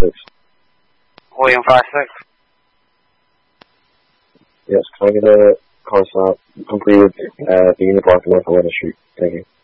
56. William 56. Yes, can I get a car stop completed at the Unit Block North 11th Street? Thank you.